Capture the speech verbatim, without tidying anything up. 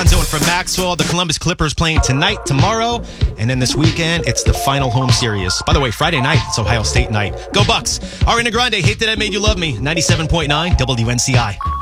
Zone from Maxwell. The Columbus Clippers playing tonight, tomorrow, and then this weekend, it's the final home series. By the way, Friday night, it's Ohio State night. Go Bucks. Ariana Grande, Hate That I Made You Love Me, ninety-seven point nine W N C I.